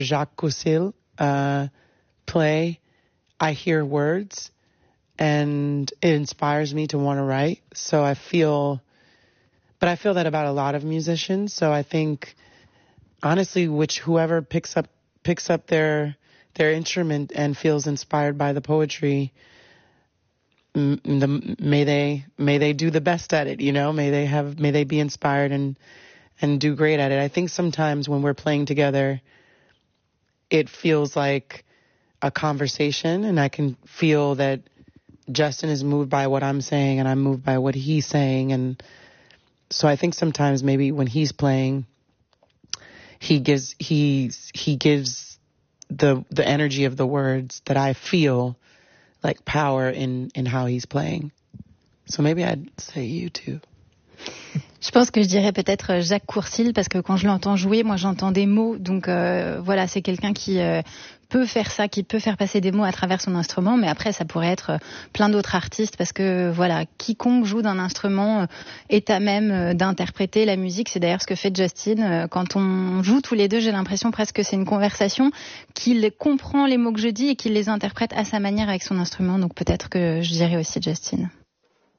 Jacques Cousil play, I hear words and it inspires me to want to write. So I feel that about a lot of musicians. So I think, honestly, whoever picks up their instrument and feels inspired by the poetry, may they do the best at it, you know, may they be inspired and do great at it. I think sometimes when we're playing together, it feels like a conversation, and I can feel that Justin is moved by what I'm saying and I'm moved by what he's saying. And so I think sometimes maybe when he's playing, he gives the energy of the words that I feel like power in how he's playing. So maybe I'd say you too. Je pense que je dirais peut-être Jacques Courcil, parce que quand je l'entends jouer, moi j'entends des mots. Donc voilà, c'est quelqu'un qui peut faire ça, qui peut faire passer des mots à travers son instrument. Mais après, ça pourrait être plein d'autres artistes, parce que voilà, quiconque joue d'un instrument est à même d'interpréter la musique. C'est d'ailleurs ce que fait Justin. Quand on joue tous les deux, j'ai l'impression presque que c'est une conversation, qu'il comprend les mots que je dis et qu'il les interprète à sa manière avec son instrument. Donc peut-être que je dirais aussi Justin.